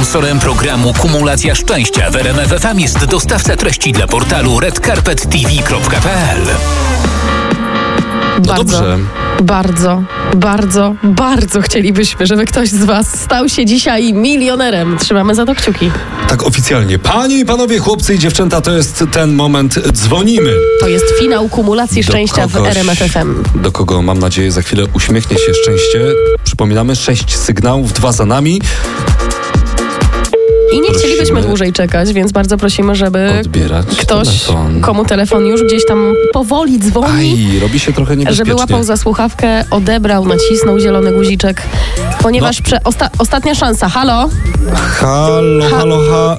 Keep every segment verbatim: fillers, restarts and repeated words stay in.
Sponsorem programu Kumulacja Szczęścia w R M F F M jest dostawca treści dla portalu red carpet t v kropka p l. No bardzo, dobrze. bardzo, bardzo, bardzo chcielibyśmy, żeby ktoś z was stał się dzisiaj milionerem. Trzymamy za to kciuki. Tak oficjalnie. Panie i panowie, chłopcy i dziewczęta, to jest ten moment. Dzwonimy. To jest finał kumulacji Do szczęścia w kogoś, R M F F M. Do kogo, mam nadzieję, za chwilę uśmiechnie się szczęście. Przypominamy, sześć sygnałów, dwa za nami. I nie Prosimy chcielibyśmy dłużej czekać, więc bardzo prosimy, żeby odbierać ktoś, telefon. komu telefon już gdzieś tam powoli dzwoni, Aj, robi się trochę niebezpiecznie. żeby łapał za słuchawkę, odebrał, nacisnął zielony guziczek, ponieważ No. prze, osta, ostatnia szansa. Halo? Halo, Ha- halo, halo.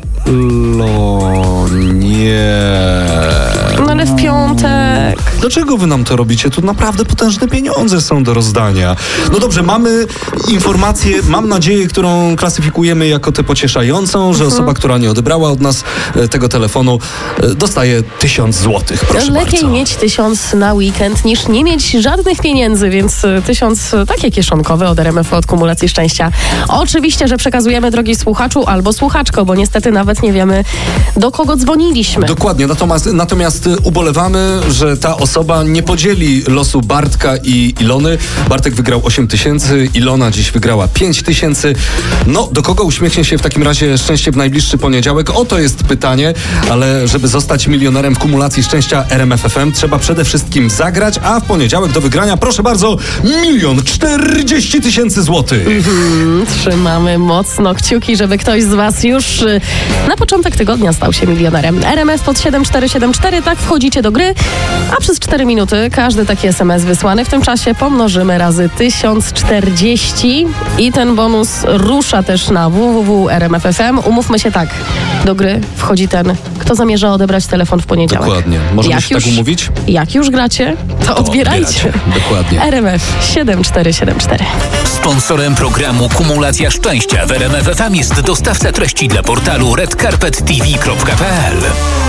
Nie. No ale w piątek. Dlaczego wy nam to robicie? Tu naprawdę potężne pieniądze są do rozdania. No dobrze, mamy informację, mam nadzieję, którą klasyfikujemy jako tę pocieszającą, że osoba, która nie odebrała od nas e, tego telefonu, e, dostaje tysiąc złotych. Proszę Lepiej bardzo. mieć tysiąc na weekend niż nie mieć żadnych pieniędzy, więc y, tysiąc y, takie kieszonkowe od R M F od kumulacji szczęścia. Oczywiście, że przekazujemy, drogi słuchaczu albo słuchaczko, bo niestety nawet nie wiemy, do kogo dzwoniliśmy. Dokładnie, natomiast, natomiast y, ubolewamy, że ta osoba nie podzieli losu Bartka i Ilony. Bartek wygrał osiem tysięcy, Ilona dziś wygrała pięć tysięcy. No, do kogo uśmiechnie się w takim razie szczęście w najbliższy poniedziałek? Oto jest pytanie, ale żeby zostać milionerem w kumulacji szczęścia R M F F M, trzeba przede wszystkim zagrać, a w poniedziałek do wygrania, proszę bardzo, milion czterdzieści tysięcy złotych. Mm, trzymamy mocno kciuki, żeby ktoś z was już y, na początek tygodnia stał się milionerem. R M F pod siedem cztery siedem cztery, tak wchodzicie do gry, a przez cztery minuty każdy taki S M S wysłany w tym czasie pomnożymy razy tysiąc czterdzieści i ten bonus rusza też na w w w kropka r m f f m. Umówmy się tak, do gry wchodzi ten, kto zamierza odebrać telefon w poniedziałek. Dokładnie. Możemy Jak się już- tak umówić? Jak już gracie, to, odbierajcie. odbieracie. Dokładnie. R M F siedem cztery siedem cztery. Sponsorem programu Kumulacja Szczęścia w R M F F M jest dostawca treści dla portalu red carpet t v kropka p l.